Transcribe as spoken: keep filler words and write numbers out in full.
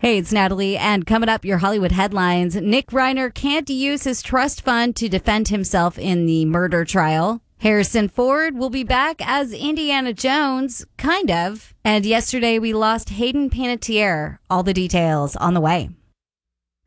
Hey, it's Natalie, and coming up, your Hollywood headlines. Nick Reiner can't use his trust fund to defend himself in the murder trial. Harrison Ford will be back as Indiana Jones, kind of. And yesterday, we lost Hayden Panettiere. All the details on the way.